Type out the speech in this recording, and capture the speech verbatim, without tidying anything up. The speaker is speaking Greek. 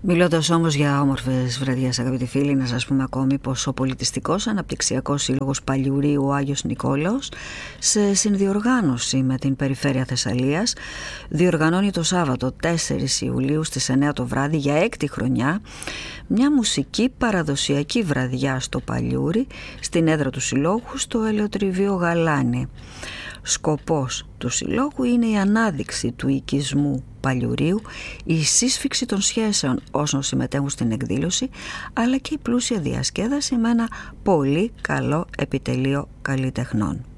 Μιλώντας όμως για όμορφες βραδιές, αγαπητοί φίλοι, να σας πούμε ακόμη πως ο Πολιτιστικός Αναπτυξιακός Σύλλογος Παλιουρίου ο Άγιος Νικόλαος, σε συνδιοργάνωση με την Περιφέρεια Θεσσαλίας, διοργανώνει το Σάββατο τέσσερις Ιουλίου στις εννέα το βράδυ για έκτη χρονιά μια μουσική παραδοσιακή βραδιά στο Παλιούρι, στην έδρα του Συλλόγου, στο Ελαιοτριβείο Γαλάνη. Σκοπός του Συλλόγου είναι η ανάδειξη του οικισμού Παλιουρίου, η σύσφυξη των σχέσεων όσων συμμετέχουν στην εκδήλωση, αλλά και η πλούσια διασκέδαση με ένα πολύ καλό επιτελείο καλλιτεχνών.